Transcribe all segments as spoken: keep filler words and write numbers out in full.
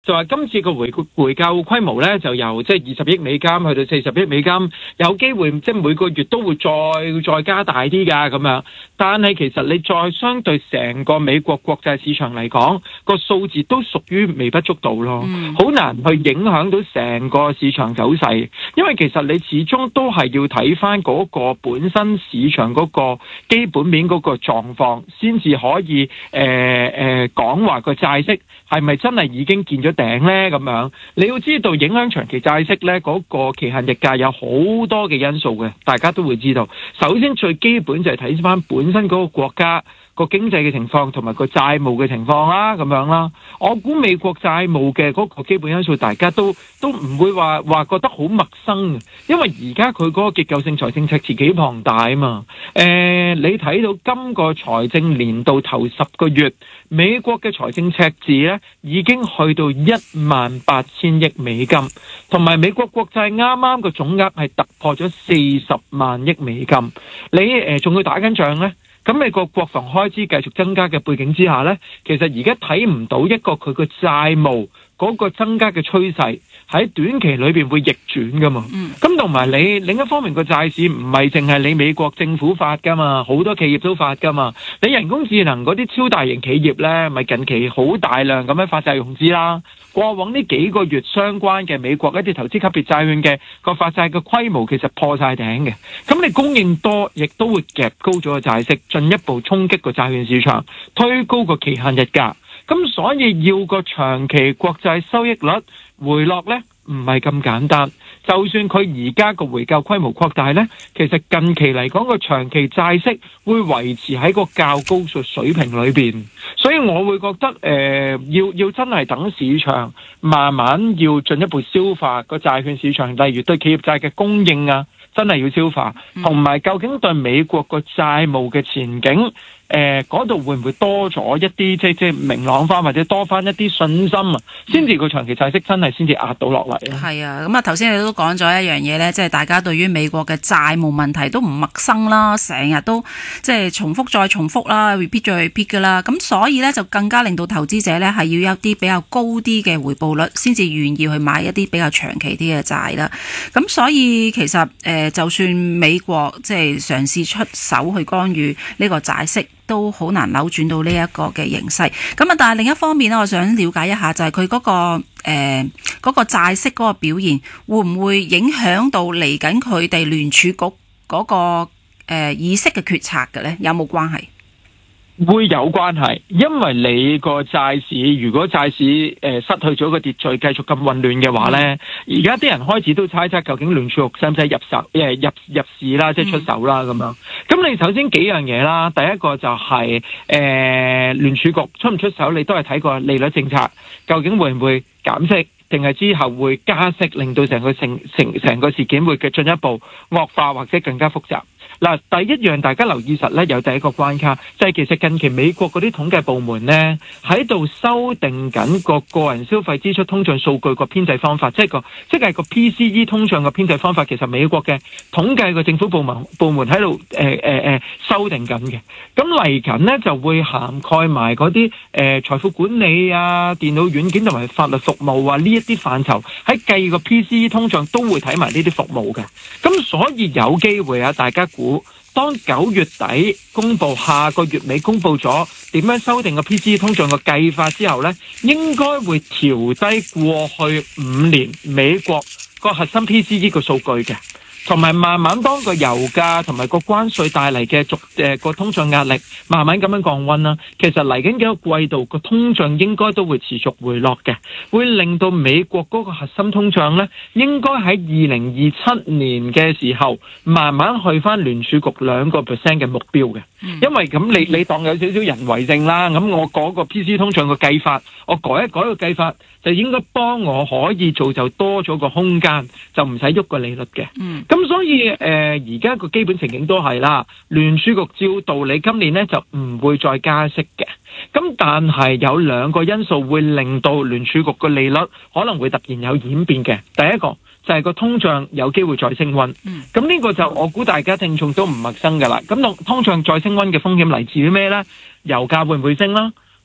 就話今次個回回購規模咧，就由即係二十億美金去到四十億美金，有機會即係每個月都會再再加大啲㗎咁樣。但係其實你再相對成個美國國債市場嚟講，個數字都屬於微不足道咯，好難去影響到成個市場走勢。因為其實你始終都係要睇翻嗰個本身市場嗰個基本面嗰個狀況，先至可以誒誒講話個債息係咪真係已經見咗頂呢？咁樣你要知道，影響長期債息呢嗰個期限溢價有好多嘅因素嘅，大家都會知道。首先最基本就係睇翻本身嗰個國家個經濟嘅情況同埋個債務嘅情況啦，咁樣啦。我估美國債務嘅嗰個基本因素，大家都都唔會話話覺得好陌生嘅，因為而家佢嗰個結構性財政赤字幾龐大啊嘛。誒、呃，你睇到今個財政年度頭十個月，美國嘅財政赤字咧已經去到一萬八千億美金，同埋美國國債啱啱個總額係突破咗四十萬億美金。你誒仲要打緊仗咧？咁美國國防開支繼續增加嘅背景之下呢，其實而家睇唔到一個佢個債務嗰個增加嘅趨勢喺短期裏邊會逆轉噶嘛。咁同埋你另一方面個債市唔係淨係你美國政府發噶嘛，好多企業都發噶嘛。你人工智能嗰啲超大型企業呢，咪近期好大量咁樣發債融資啦。過往呢幾個月相關嘅美國一啲投資級別債券嘅個發債嘅規模其實破晒頂嘅，咁你供應多，亦都會夾高咗個債息，進一步衝擊個債券市場，推高個期限溢價。咁所以要個長期國債收益率回落呢，唔係咁簡單。就算佢而家個回購規模擴大呢，其實近期嚟講個長期債息會維持喺個較高嘅水平裏邊，所以我會覺得誒、呃、要要真係等市場慢慢要進一步消化個債券市場，例如對企業債嘅供應啊，真係要消化，同埋究竟對美國個債務嘅前景。誒嗰度會唔會多咗一啲即係即係明朗化，或者多翻一啲信心啊？先至個長期債息真係先至壓到落嚟啊！ 係啊，咁啊頭先你都講咗一樣嘢咧，即係大家對於美國嘅債務問題都唔陌生啦，成日都即係重複再重複啦 ，repeat 再 repeat 㗎啦。咁所以咧就更加令到投資者咧係要有啲比較高啲嘅回報率，先至願意去買一啲比較長期啲嘅債啦。咁所以其實誒、呃，就算美國即係嘗試出手去干預呢個債息，都好難扭轉到呢一個嘅形勢。咁啊，但係另一方面咧，我想了解一下，就係佢嗰個誒嗰個債息嗰個表現，會唔會影響到嚟緊佢哋聯儲局嗰個誒議息嘅決策嘅咧？有冇關係？ 會有關係，因為你個債市如果債市誒、呃、失去咗個秩序，繼續咁混亂嘅話咧，而家啲人開始都猜測究竟聯儲局使唔使入手誒、呃、入入市啦，即係出手啦咁樣。咁你首先幾樣嘢啦，第一個就係、是、誒、呃、聯儲局出唔出手，你都係睇個利率政策，究竟會唔會減息，定係之後會加息，令到成個成成成個事件會嘅進一步惡化或者更加複雜。嗱，第一樣大家留意實咧，有第一個關卡，就係、是、其實近期美國嗰啲統計部門咧喺度修訂緊個個人消費支出通脹數據個編製方法，即係個即係個 P C E 通脹個編製方法。其實美國嘅統計個政府部門部門喺度誒誒誒修訂緊嘅。咁嚟緊咧就會涵蓋埋嗰啲誒財富管理啊、電腦軟件同埋法律服務啊呢一啲範疇，喺計個 P C E 通脹都會睇埋呢啲服務嘅。咁所以有機會啊，大家估。當九月底公布，下個月尾公布咗點樣修訂個 P C E 通脹個計法之後呢，應該會調低過去五年美國個核心 P C E 個數據嘅。同埋慢慢當個油價同埋個關稅帶嚟嘅逐誒個通脹壓力慢慢咁樣降溫啦，其實嚟緊幾個季度個通脹應該都會持續回落嘅，會令到美國嗰個核心通脹咧應該喺二零二七年嘅時候慢慢去翻聯儲局兩個 percent 嘅目標嘅。因為咁你你當有少少人為性啦，咁我嗰個 P C 通脹個計法，我改一改個計法，就應該幫我可以做就多咗個空間，就唔使喐個利率嘅。嗯，咁所以誒而家個基本情景都係啦，聯儲局照道理今年咧就唔會再加息嘅。咁但係有兩個因素會令到聯儲局個利率可能會突然有演變嘅。第一個就係個通脹有機會再升溫，咁呢個就我估大家聽眾都唔陌生噶啦。咁通通脹再升溫嘅風險嚟自於咩呢？油價會唔會升啦？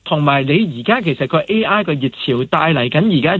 同埋你而家其實個 A I 個熱潮帶嚟緊而家。